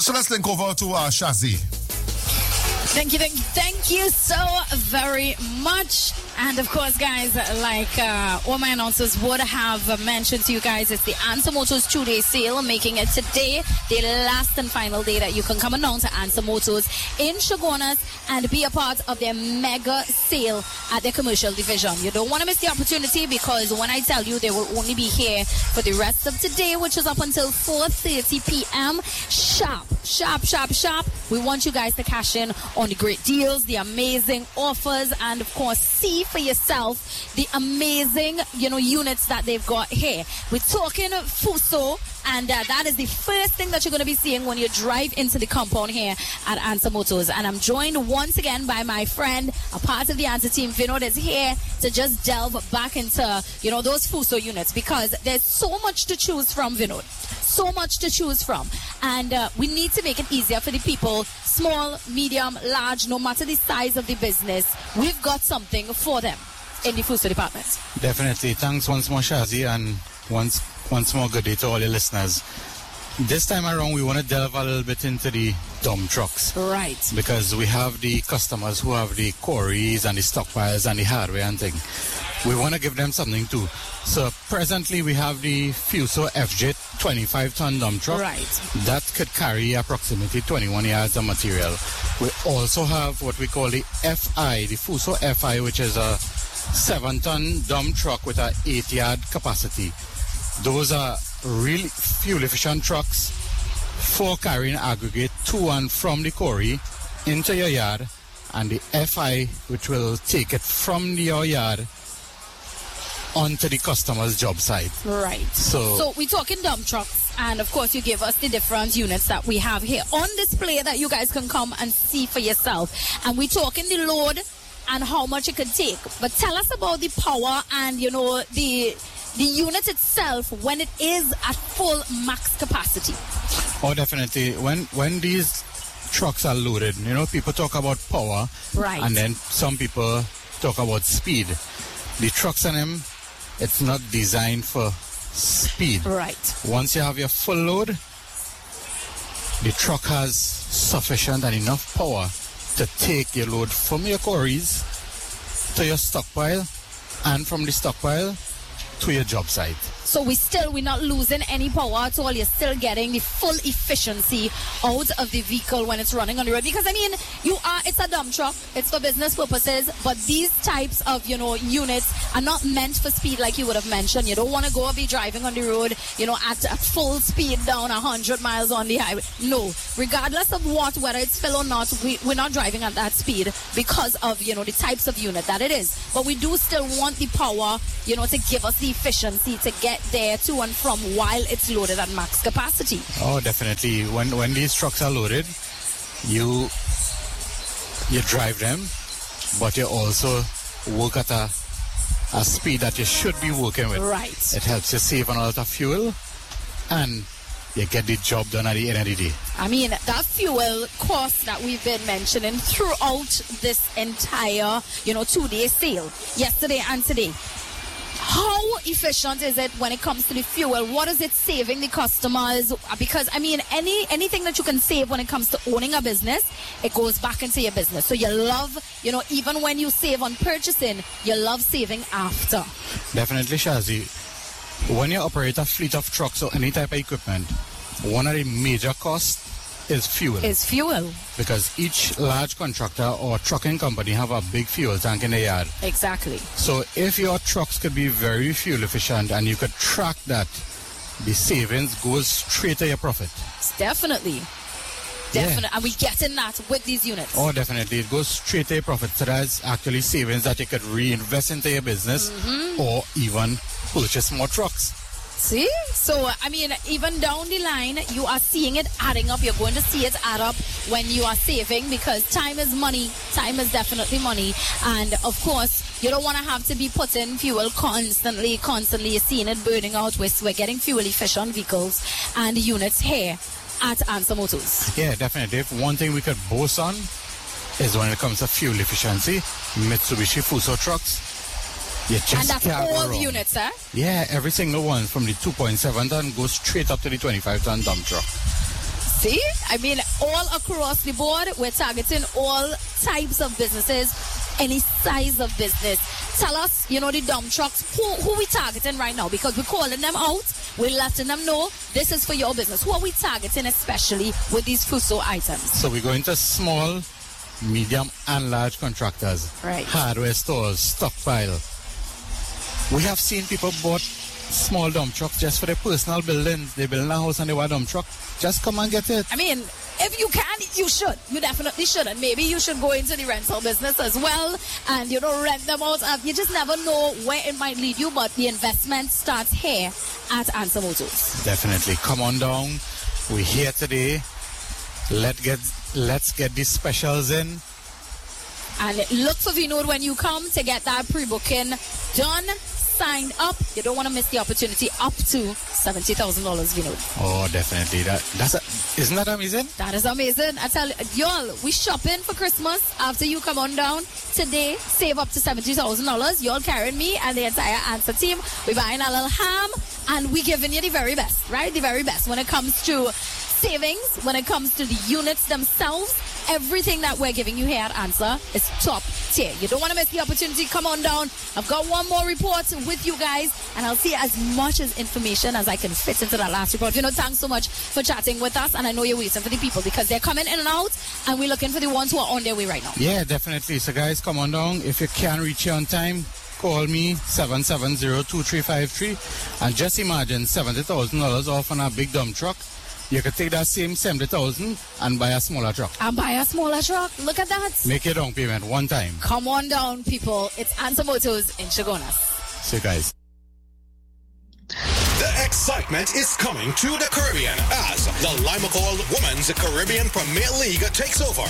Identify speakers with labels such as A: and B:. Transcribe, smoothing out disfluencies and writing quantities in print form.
A: So let's link over to Shazzy.
B: Thank you so very much. And of course, guys, like all my announcers would have mentioned to you guys, it's the Answer Motors 2-day sale, making it today the last and final day that you can come down to Answer Motors in Chaguanas and be a part of their mega sale at their commercial division. You don't want to miss the opportunity, because when I tell you they will only be here for the rest of today, which is up until 4:30 p.m. Sharp. We want you guys to cash in on the great deals, the amazing offers, and of course see for yourself the amazing units that they've got here. We're talking Fuso, and that is the first thing that you're going to be seeing when you drive into the compound here at Answer Motors. And I'm joined once again by my friend, a part of the Answer team. Vinod is here to just delve back into those Fuso units, because there's so much to choose from, Vinod. So much to choose from, and we need to make it easier for the people, small, medium, large, no matter the size of the business. We've got something for them in the Fuso department.
C: Definitely. Thanks once more, Shazzy, and once more good day to all your listeners. This time around, we want to delve a little bit into the dump trucks.
B: Right.
C: Because we have the customers who have the quarries and the stockpiles and the hardware and thing. We want to give them something too. So presently we have the Fuso FJ 25-ton dump truck.
B: Right.
C: That could carry approximately 21 yards of material. We also have what we call the FI, the Fuso FI, which is a 7-ton dump truck with an 8-yard capacity. Those are really fuel-efficient trucks for carrying aggregate to and from the quarry into your yard, and the FI, which will take it from your yard onto the customer's job site.
B: Right. So we're talking dump trucks, and of course you give us the different units that we have here on display that you guys can come and see for yourself. And we're talking the load and how much it could take. But tell us about the power and the unit itself when it is at full max capacity.
C: Oh, definitely. When these trucks are loaded, people talk about power,
B: right,
C: and then some people talk about speed. The trucks and them, it's not designed for speed.
B: Right.
C: Once you have your full load, the truck has sufficient and enough power to take your load from your quarries to your stockpile, and from the stockpile to your job site.
B: So we're not losing any power at all. You're still getting the full efficiency out of the vehicle when it's running on the road. Because it's a dump truck. It's for business purposes. But these types of, units are not meant for speed like you would have mentioned. You don't want to be driving on the road, at full speed down 100 miles on the highway. No. Regardless of whether it's full or not, we're not driving at that speed because of, the types of unit that it is. But we do still want the power, to give us the efficiency to get there to and from while it's loaded at max capacity.
C: Oh, definitely. When these trucks are loaded, you drive them, but you also work at a speed that you should be working with.
B: Right.
C: It helps you save on a lot of fuel, and you get the job done at the end of the day.
B: That fuel cost that we've been mentioning throughout this entire, 2-day sale, yesterday and today. How efficient is it when it comes to the fuel? What is it saving the customers? Because, anything that you can save when it comes to owning a business, it goes back into your business. So you love, even when you save on purchasing, you love saving after.
C: Definitely, Shazzy. When you operate a fleet of trucks or any type of equipment, one of the major costs is fuel. Because each large contractor or trucking company have a big fuel tank in the yard.
B: Exactly.
C: So if your trucks could be very fuel efficient and you could track that, the savings goes straight to your profit.
B: Definitely.
C: Yeah.
B: And we're getting that with these units.
C: Oh, definitely. It goes straight to your profit. So that's actually savings that you could reinvest into your business, or even purchase more trucks.
B: See? So, even down the line, you are seeing it adding up. You're going to see it add up when you are saving, because time is money. Time is definitely money. And, of course, you don't want to have to be putting fuel constantly. You're seeing it burning out. We're getting fuel-efficient vehicles and units here at Answer Motors.
C: Yeah, definitely. If one thing we could boast on is when it comes to fuel efficiency, Mitsubishi Fuso trucks.
B: And that's all the units, eh?
C: Yeah, every single one from the 2.7 ton goes straight up to the 25-ton dump truck.
B: See? I mean, all across the board, we're targeting all types of businesses, any size of business. Tell us, the dump trucks, who we targeting right now? Because we're calling them out. We're letting them know this is for your business. Who are we targeting, especially with these Fuso items?
C: So we're going to small, medium, and large contractors.
B: Right.
C: Hardware stores, stockpile. We have seen people bought small dump trucks just for their personal buildings. They build a house and they want a dump truck. Just come and get it.
B: I mean, if you can, you should. You definitely should. And maybe you should go into the rental business as well and, rent them out. You just never know where it might lead you, but the investment starts here at Answer Motors.
C: Definitely. Come on down. We're here today. Let's get these specials in.
B: And look for Vinod when you come to get that pre-booking done. Signed up. You don't want to miss the opportunity up to $70,000, Vinod.
C: Oh, definitely. Isn't that amazing?
B: That is amazing. I tell you, y'all, we shopping for Christmas after you come on down today. Save up to $70,000. Y'all carrying me and the entire Answer team. We buying a little ham and we giving you the very best, right? The very best when it comes to savings, when it comes to the units themselves. Everything that we're giving you here at Answer is top tier. You don't want to miss the opportunity. Come on down. I've got one more report with you guys, and I'll see as much as information as I can fit into that last report. Thanks so much for chatting with us, and I know you're waiting for the people because they're coming in and out, and we're looking for the ones who are on their way right now.
C: Yeah, definitely. So, guys, come on down. If you can't reach you on time, call me 770-2353, and just imagine $70,000 off on a big dump truck. You could take that same $70,000 and buy a smaller truck.
B: Look at that.
C: Make your down payment one time.
B: Come on down, people. It's Answer Motors in Chaguanas.
C: See you guys.
D: The excitement is coming to the Caribbean as the Limacol Women's Caribbean Premier League takes over